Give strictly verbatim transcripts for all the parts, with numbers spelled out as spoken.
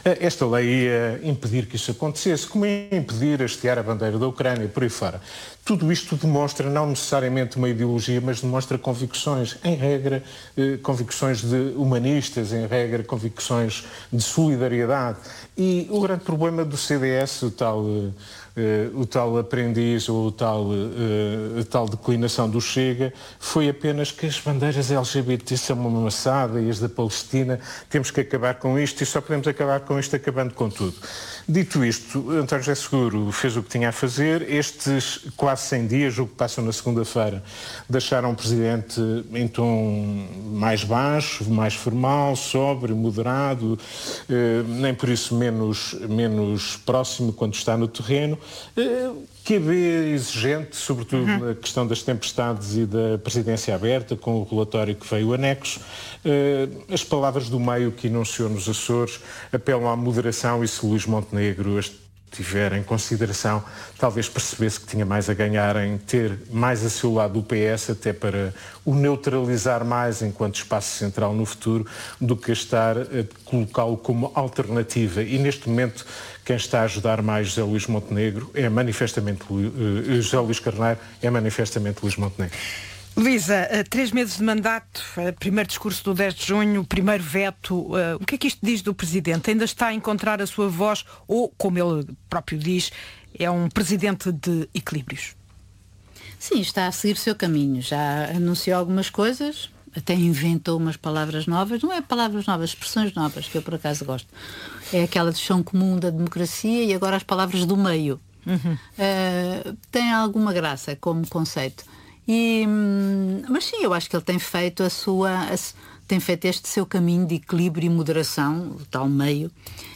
esta lei ia impedir que isso acontecesse, como ia impedir hastear a bandeira da Ucrânia, por aí fora. Tudo isto demonstra não necessariamente uma ideologia, mas demonstra convicções, em regra, eh, convicções de humanistas, em regra, convicções de solidariedade. E o grande problema do C D S, o tal, eh, o tal aprendiz ou o tal, eh, a tal declinação do Chega, foi apenas que as bandeiras L G B T são uma maçada e as da Palestina, temos que acabar com isto e só podemos acabar com isto acabando com tudo. Dito isto, António José Seguro fez o que tinha a fazer. Estes quase cem dias, o que passam na segunda-feira, deixaram o Presidente em tom mais baixo, mais formal, sóbrio, moderado, eh, nem por isso menos, menos próximo quando está no terreno. Eh, Q B exigente, sobretudo uhum. na questão das tempestades e da presidência aberta, com o relatório que veio anexo. Uh, as palavras do meio que enunciou nos Açores apelam à moderação e se Luís Montenegro as tiver em consideração, talvez percebesse que tinha mais a ganhar em ter mais a seu lado o P S, até para o neutralizar mais enquanto espaço central no futuro, do que estar a colocá-lo como alternativa. E neste momento, quem está a ajudar mais José Luís Montenegro é manifestamente uh, José Luís Carneiro, é manifestamente Luís Montenegro. Luísa, três meses de mandato, primeiro discurso do dez de junho, primeiro veto, uh, o que é que isto diz do Presidente? Ainda está a encontrar a sua voz ou, como ele próprio diz, é um Presidente de equilíbrios? Sim, está a seguir o seu caminho. Já anunciou algumas coisas, até inventou umas palavras novas. Não é palavras novas, expressões novas, que eu por acaso gosto. É aquela de chão comum da democracia e agora as palavras do meio. Uhum. Uh, tem alguma graça como conceito. E, mas sim, eu acho que ele tem feito a sua, a, tem feito este seu caminho de equilíbrio e moderação, o tal meio,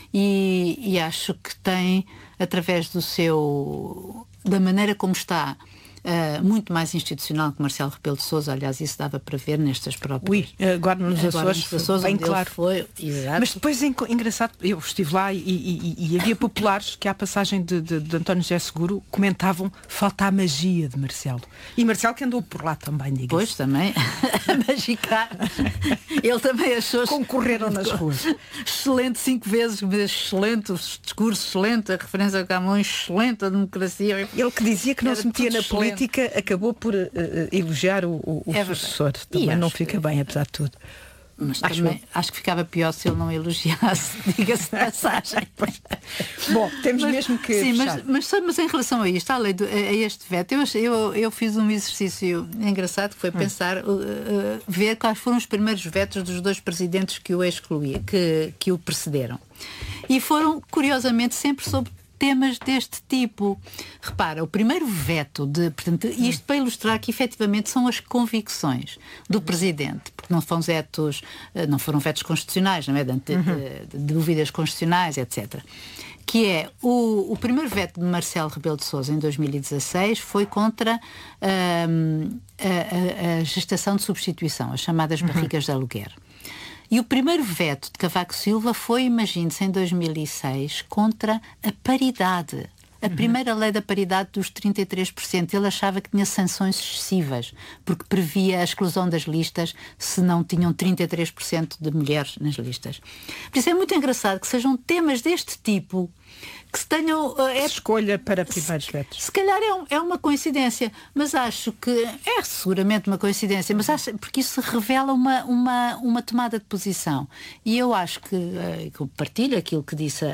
e, e acho que tem, através do seu, da maneira como está, Uh, muito mais institucional que Marcelo Rebelo de Sousa. Aliás, isso dava para ver nestas próprias. Ui, agora nos agora Açores, nos Açores bem claro. Foi, exato. Mas depois, engraçado, eu estive lá e, e, e havia populares que à passagem de, de, de António José Seguro comentavam falta a magia de Marcelo. E Marcelo que andou por lá também, diga-se. Pois, também. A magicar. Ele também achou... Concorreram nas ruas. Excelente, cinco vezes, excelente o discurso, excelente a referência a Camões, excelente a democracia. Ele que dizia que não se metia na política, acabou por uh, elogiar o, o, o é sucessor. Também não fica bem, apesar de tudo. Mas acho, também, acho que ficava pior se ele não elogiasse, diga-se de passagem. Bom, temos mas, mesmo que sim, mas, mas, mas em relação a isto, à lei do, a este veto, eu, eu, eu fiz um exercício engraçado que foi hum. pensar, uh, uh, ver quais foram os primeiros vetos dos dois presidentes que o excluía, que, que o precederam. E foram, curiosamente, sempre sobre temas deste tipo. Repara, o primeiro veto de, portanto, isto para ilustrar que efetivamente são as convicções do Presidente, porque não foram vetos, não foram vetos constitucionais, não é? De, uhum. de, de dúvidas constitucionais, etcétera. Que é, o, o primeiro veto de Marcelo Rebelo de Sousa em dois mil e dezasseis foi contra hum, a, a, a gestação de substituição, as chamadas barrigas uhum. de aluguer. E o primeiro veto de Cavaco Silva foi, imagine-se, em dois mil e seis, contra a paridade. A uhum. primeira lei da paridade dos trinta e três por cento. Ele achava que tinha sanções excessivas, porque previa a exclusão das listas se não tinham trinta e três por cento de mulheres nas listas. Por isso é muito engraçado que sejam temas deste tipo que se tenham... Uh, é, escolha para primeiros vetos. Se, se calhar é, um, é uma coincidência, mas acho que é seguramente uma coincidência, mas acho, porque isso revela uma, uma, uma tomada de posição. E eu acho que, uh, que eu partilho aquilo que disse a,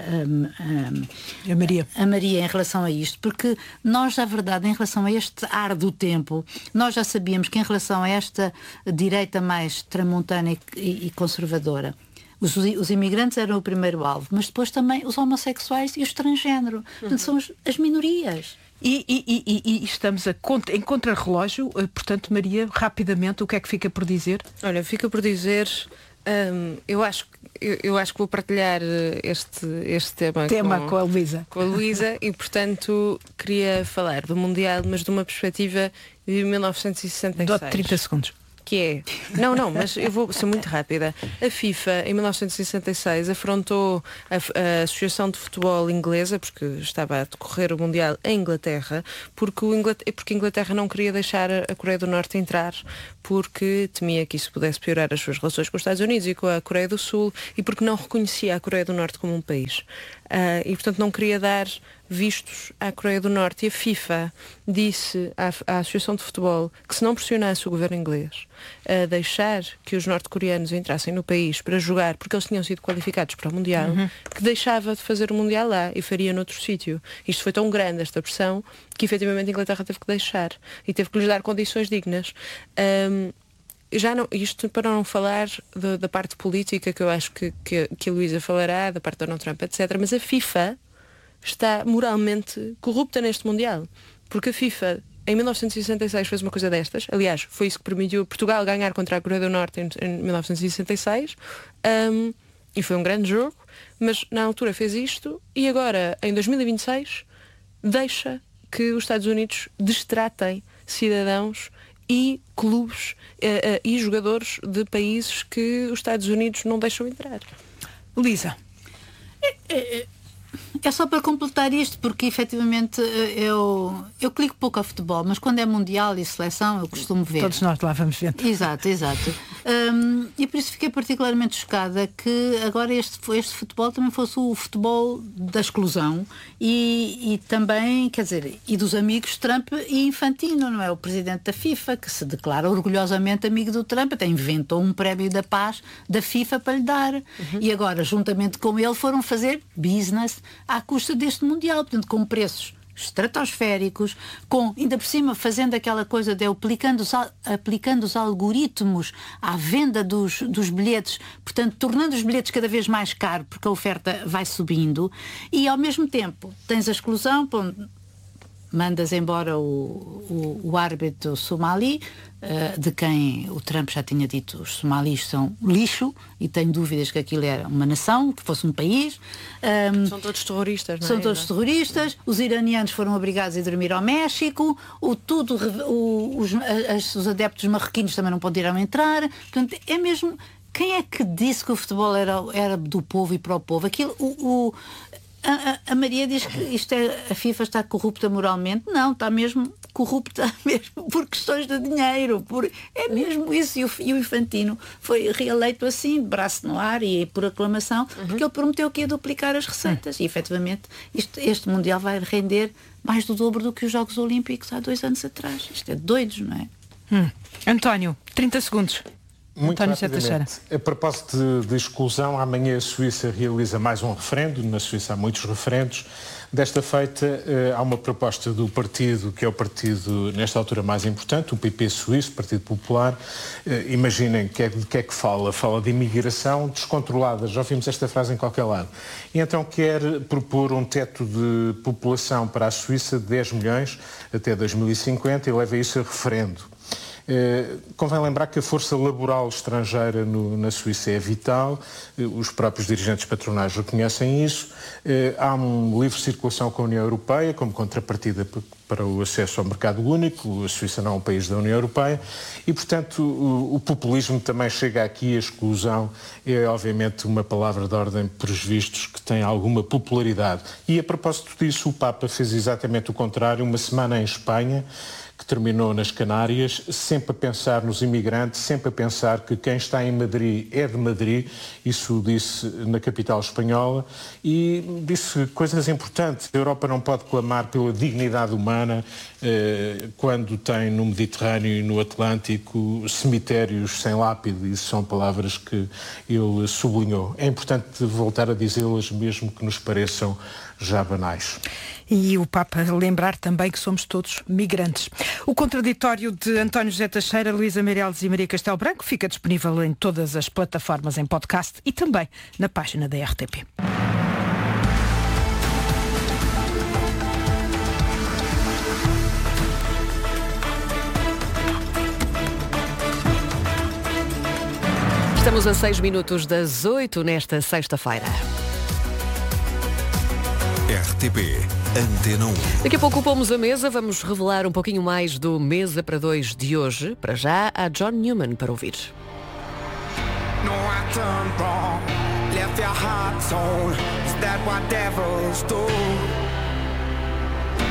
a, a, Maria. a Maria em relação a isto, porque nós, na verdade, em relação a este ar do tempo, nós já sabíamos que em relação a esta direita mais tramontana e, e, e conservadora, Os, os imigrantes eram o primeiro alvo, mas depois também os homossexuais e os transgênero. Portanto, são as, as minorias. E, e, e, e estamos a, em contrarrelógio, portanto, Maria, rapidamente, o que é que fica por dizer? Olha, fica por dizer, hum, eu, acho, eu, eu acho que vou partilhar este, este tema, tema com, com a Luísa. Com a Luísa e, portanto, queria falar do Mundial, mas de uma perspectiva de mil novecentos e sessenta e seis. Dou-te trinta segundos. que é... Não, não, mas eu vou ser muito rápida. A FIFA, em mil novecentos e sessenta e seis, afrontou a, a Associação de Futebol Inglesa, porque estava a decorrer o Mundial em Inglaterra, porque, o Inglaterra, porque a Inglaterra não queria deixar a Coreia do Norte entrar, porque temia que isso pudesse piorar as suas relações com os Estados Unidos e com a Coreia do Sul, e porque não reconhecia a Coreia do Norte como um país. Uh, e, portanto, não queria dar vistos à Coreia do Norte. E a FIFA disse à, à Associação de Futebol que se não pressionasse o governo inglês a deixar que os norte-coreanos entrassem no país para jogar, porque eles tinham sido qualificados para o Mundial, uhum. que deixava de fazer o Mundial lá e faria noutro sítio. Isto foi tão grande, esta pressão, que efetivamente a Inglaterra teve que deixar e teve que lhes dar condições dignas. Um, Já não, isto para não falar de, da parte política, que eu acho que, que, que a Luísa falará, da parte do Donald Trump, etcétera. Mas a FIFA está moralmente corrupta neste Mundial. Porque a FIFA, em mil novecentos e sessenta e seis, fez uma coisa destas. Aliás, foi isso que permitiu Portugal ganhar contra a Coreia do Norte em, em mil novecentos e sessenta e seis. Um, e foi um grande jogo. Mas na altura fez isto. E agora, em dois mil e vinte e seis, deixa que os Estados Unidos destratem cidadãos e clubes uh, uh, e jogadores de países que os Estados Unidos não deixam entrar. Lisa. É, é, é só para completar isto, porque efetivamente eu, eu clico pouco a futebol, mas quando é mundial e seleção eu costumo ver. Todos nós lá vamos ver. Exato, exato. Um, e por isso fiquei particularmente chocada que agora este, este futebol também fosse o futebol da exclusão e, e também, quer dizer, e dos amigos Trump e Infantino, não é? O presidente da FIFA, que se declara orgulhosamente amigo do Trump, até inventou um prémio da paz da FIFA para lhe dar. Uhum. E agora, juntamente com ele, foram fazer business à custa deste Mundial, portanto, com preços estratosféricos, com, ainda por cima, fazendo aquela coisa de aplicando os, aplicando os algoritmos à venda dos, dos bilhetes, portanto, tornando os bilhetes cada vez mais caros, porque a oferta vai subindo, e ao mesmo tempo tens a exclusão, bom, mandas embora o, o, o árbitro somali, uh, de quem o Trump já tinha dito os somalis são lixo, e tenho dúvidas que aquilo era uma nação, que fosse um país. Um, são todos terroristas, não é? São todos terroristas. Os iranianos foram obrigados a dormir ao México, o, tudo, o, os, as, os adeptos marroquinos também não poderão entrar. Portanto, é mesmo... Quem é que disse que o futebol era, era do povo e para o povo? Aquilo... O, o, A, a Maria diz que isto é, a FIFA está corrupta moralmente. Não, está mesmo corrupta mesmo por questões de dinheiro. Por, é mesmo isso. E o, e o Infantino foi reeleito assim, de braço no ar e por aclamação, uhum. porque ele prometeu que ia duplicar as receitas. Uhum. E efetivamente isto, este Mundial vai render mais do dobro do que os Jogos Olímpicos há dois anos atrás. Isto é de doidos, não é? Hum. António, trinta segundos. Muito rapidamente. A propósito de, de exclusão, amanhã a Suíça realiza mais um referendo. Na Suíça há muitos referendos. Desta feita, eh, há uma proposta do partido, que é o partido, nesta altura, mais importante, o P P suíço, Partido Popular. Eh, imaginem que é, de que é que fala. Fala de imigração descontrolada. Já ouvimos esta frase em qualquer lado. E então quer propor um teto de população para a Suíça de dez milhões até dois mil e cinquenta e leva isso a referendo. Uh, convém lembrar que a força laboral estrangeira no, na Suíça é vital, uh, os próprios dirigentes patronais reconhecem isso, uh, há um livre circulação com a União Europeia como contrapartida p- para o acesso ao mercado único, a Suíça não é um país da União Europeia e, portanto, o, o populismo também chega aqui, a exclusão é obviamente uma palavra de ordem pelos vistos que tem alguma popularidade. E a propósito disso, o Papa fez exatamente o contrário, uma semana em Espanha, que terminou nas Canárias, sempre a pensar nos imigrantes, sempre a pensar que quem está em Madrid é de Madrid, isso disse na capital espanhola, e disse coisas importantes. A Europa não pode clamar pela dignidade humana eh, quando tem no Mediterrâneo e no Atlântico cemitérios sem lápide, isso são palavras que ele sublinhou. É importante voltar a dizê-las, mesmo que nos pareçam já banais. E o Papa lembrar também que somos todos migrantes. O contraditório de António José Teixeira, Luísa Meireles e Maria Castelo Branco fica disponível em todas as plataformas em podcast e também na página da R T P. Estamos a seis minutos das oito nesta sexta-feira. R T P Antena um. Daqui a pouco pomos a mesa, vamos revelar um pouquinho mais do Mesa para Dois de hoje. Para já, há John Newman para ouvir. No, I turned wrong, left your heart torn. Is that what devils do?